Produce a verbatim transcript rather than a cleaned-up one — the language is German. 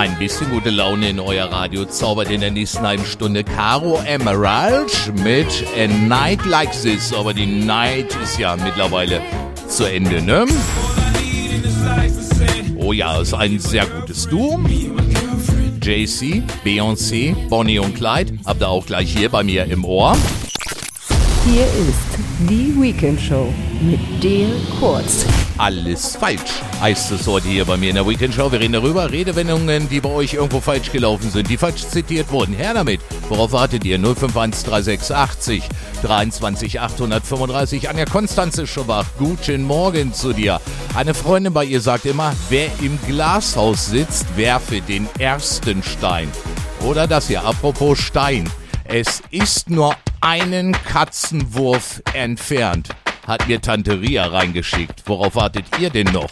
Ein bisschen gute Laune in euer Radio zaubert in der nächsten halben Stunde Caro Emerald mit A Night Like This. Aber die Night ist ja mittlerweile zu Ende, ne? Oh ja, ist ein sehr gutes Duo. Jay-Z, Beyoncé, Bonnie und Clyde. Habt ihr auch gleich hier bei mir im Ohr. Hier ist die Weekend Show mit Dale Kurz. Alles falsch heißt es heute hier bei mir in der Weekend Show. Wir reden darüber, Redewendungen, die bei euch irgendwo falsch gelaufen sind, die falsch zitiert wurden. Her damit. Worauf wartet ihr? null fünf eins drei sechs achtzig dreiundzwanzig achthundertfünfunddreißig. Anja Konstanze ist schon wach. Guten Morgen zu dir. Eine Freundin bei ihr sagt immer, wer im Glashaus sitzt, werfe den ersten Stein. Oder das hier, apropos Stein. Es ist nur einen Katzenwurf entfernt. Hat mir Tante Ria reingeschickt. Worauf wartet ihr denn noch?